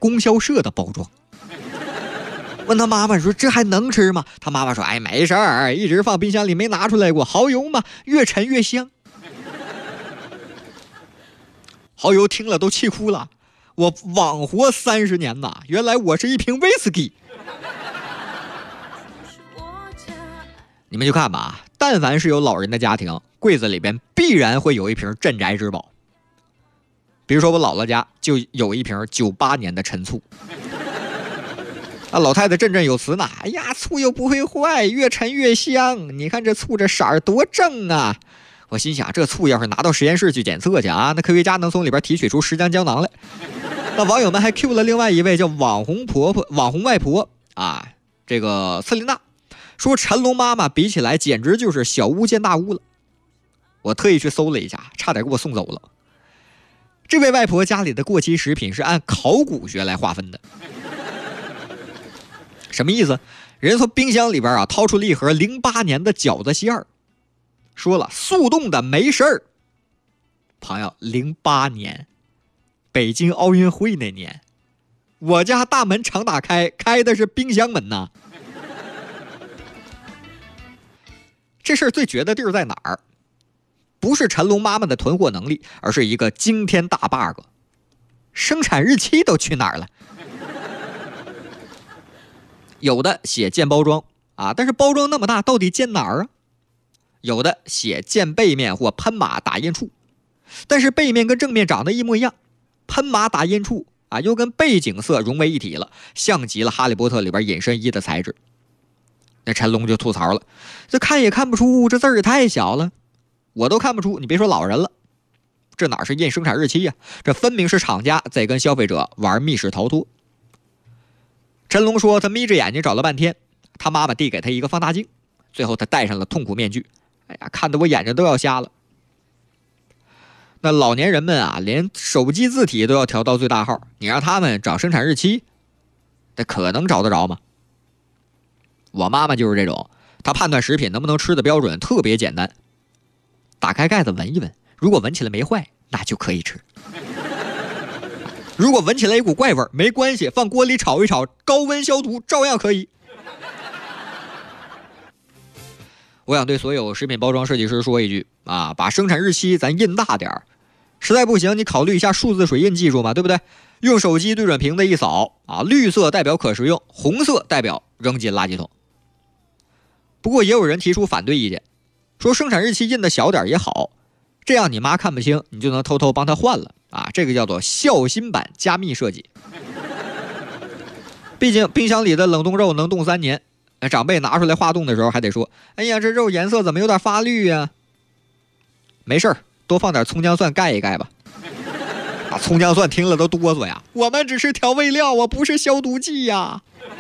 供销社的包装。问他妈妈说这还能吃吗？他妈妈说哎，没事儿，一直放冰箱里没拿出来过，蚝油嘛，越陈越香。蚝油听了都气哭了，我枉活30年呐，原来我是一瓶威士忌。你们就看吧，但凡是有老人的家庭，柜子里边必然会有一瓶镇宅之宝。比如说我姥姥家就有一瓶98年的陈醋。老太太振振有词呢，哎呀，醋又不会坏，越陈越香，你看这醋这色儿多正啊。我心想，这醋要是拿到实验室去检测去啊，那科学家能从里边提取出石浆胶囊来。那网友们还 Q 了另外一位叫网红外婆啊，这个斯琳娜，说陈龙妈妈比起来简直就是小巫见大巫了。我特意去搜了一下，差点给我送走了。这位外婆家里的过期食品是按考古学来划分的。什么意思？人从冰箱里边啊掏出了一盒08年的饺子馅儿，说了速冻的没事儿。朋友，08年，北京奥运会那年，我家大门常打开，开的是冰箱门呐。这事儿最绝的地儿在哪儿？不是陈龙妈妈的囤货能力，而是一个惊天大 bug， 生产日期都去哪儿了？有的写见包装啊，但是包装那么大，到底见哪儿啊？有的写见背面或喷码打印处，但是背面跟正面长得一模一样，喷码打印处啊又跟背景色融为一体了，像极了哈利波特里边隐身衣的材质。那陈龙就吐槽了，这看也看不出，这字儿也太小了，我都看不出，你别说老人了，这哪是印生产日期呀？这分明是厂家在跟消费者玩密室逃脱。陈龙说他眯着眼睛找了半天，他妈妈递给他一个放大镜，最后他戴上了痛苦面具，哎呀，看得我眼睛都要瞎了。那老年人们啊，连手机字体都要调到最大号，你让他们找生产日期，那可能找得着吗？我妈妈就是这种，她判断食品能不能吃的标准特别简单，打开盖子闻一闻，如果闻起来没坏，那就可以吃。如果闻起来一股怪味，没关系，放锅里炒一炒，高温消毒，照样可以。我想对所有食品包装设计师说一句啊，把生产日期咱印大点儿，实在不行你考虑一下数字水印技术嘛，对不对？用手机对准屏的一扫啊，绿色代表可食用，红色代表扔进垃圾桶。不过也有人提出反对意见，说生产日期印的小点也好，这样你妈看不清，你就能偷偷帮她换了啊，这个叫做孝心版加密设计。毕竟冰箱里的冷冻肉能冻3年，长辈拿出来化冻的时候还得说，哎呀，这肉颜色怎么有点发绿呀？没事儿，多放点葱姜蒜盖一盖吧。啊，葱姜蒜听了都哆嗦呀，我们只是调味料，我不是消毒剂呀。